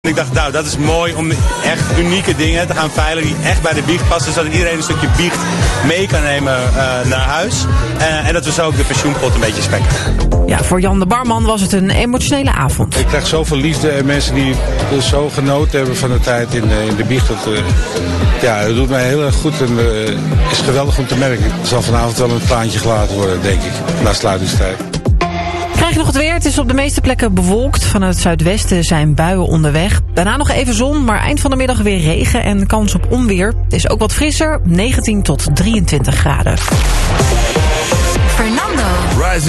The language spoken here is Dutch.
Ik dacht, nou, dat is mooi om echt unieke dingen te gaan veilen die echt bij de biecht passen. Zodat iedereen een stukje biecht mee kan nemen naar huis. En dat we zo ook de pensioenpot een beetje spekken. Ja, voor Jan de barman was het een emotionele avond. Ik krijg zoveel liefde en mensen die zo genoten hebben van de tijd in de biecht. Dat doet mij heel erg goed en is geweldig om te merken. Het zal vanavond wel een traantje gelaten worden, denk ik, na sluitingstijd. Krijg je nog het weer? Het is op de meeste plekken bewolkt. Vanuit het zuidwesten zijn buien onderweg. Daarna nog even zon, maar eind van de middag weer regen en kans op onweer. Het is ook wat frisser, 19 tot 23 graden. Fernando.